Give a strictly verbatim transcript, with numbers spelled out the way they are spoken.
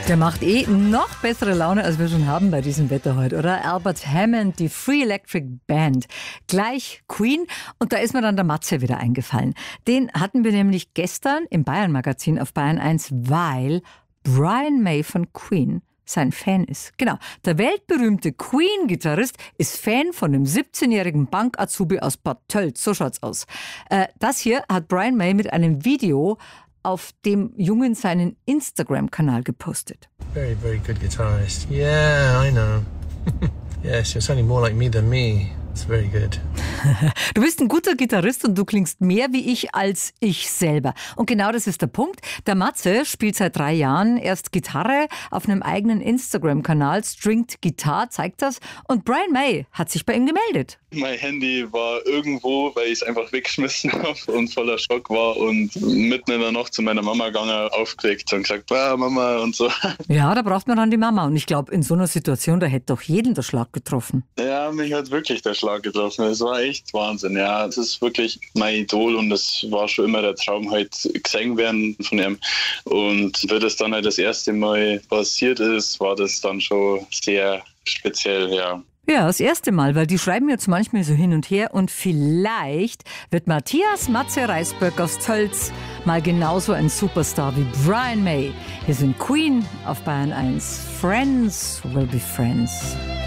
Der macht eh noch bessere Laune, als wir schon haben bei diesem Wetter heute, oder? Albert Hammond, die Free Electric Band. Gleich Queen. Und da ist mir dann der Matze wieder eingefallen. Den hatten wir nämlich gestern im Bayern-Magazin auf Bayern eins, weil Brian May von Queen sein Fan ist. Genau, der weltberühmte Queen-Gitarrist ist Fan von dem siebzehnjährigen Bank-Azubi aus Bad Tölz. So schaut's aus. Äh, das hier hat Brian May mit einem Video auf dem Jungen seinen Instagram-Kanal gepostet. Very, very good guitarist. Yeah, I know. Yes, you're sounding more like me than me. It's very good. Du bist ein guter Gitarrist und du klingst mehr wie ich als ich selber. Und genau das ist der Punkt. Der Matze spielt seit drei Jahren erst Gitarre auf einem eigenen Instagram-Kanal, Stringed Guitar, zeigt das. Und Brian May hat sich bei ihm gemeldet. Mein Handy war irgendwo, weil ich es einfach weggeschmissen habe und voller Schock war und mitten in der Nacht zu meiner Mama gegangen, aufgeregt und gesagt, ah, Mama und so. Ja, da braucht man dann die Mama. Und ich glaube, in so einer Situation, da hätte doch jeden der Schlag getroffen. Ja, mich hat wirklich der Schlag getroffen. Es war echt Wahnsinn. Ja, es ist wirklich mein Idol und es war schon immer der Traum, halt gesehen werden von ihm. Und wenn das dann halt das erste Mal passiert ist, war das dann schon sehr speziell, ja. Ja, das erste Mal, weil die schreiben jetzt manchmal so hin und her und vielleicht wird Matthias Matze Reisberg aus Tölz mal genauso ein Superstar wie Brian May. Hier sind Queen auf Bayern eins. Friends will be friends.